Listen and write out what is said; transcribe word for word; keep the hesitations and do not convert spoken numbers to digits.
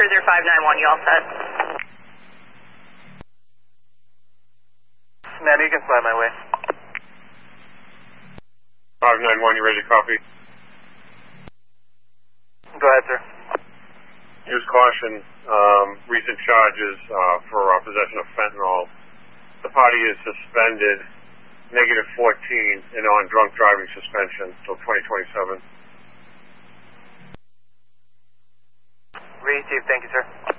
Cruiser five nine one, you all set? Ma'am, you can fly my way. five nine one, you ready to copy? Go ahead, sir. Use caution. Um, recent charges uh, for uh, possession of fentanyl. The party is suspended, negative fourteen, and on drunk driving suspension until twenty twenty-seven. Received. Thank you, sir.